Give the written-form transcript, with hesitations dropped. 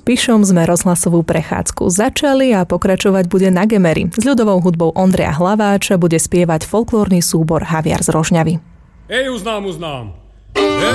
Spišom sme rozhlasovú prechádzku začali a pokračovať bude na Gemeri. S ľudovou hudbou Ondreja Hlaváča bude spievať folklórny súbor Haviar z Rožňavy. Uznám.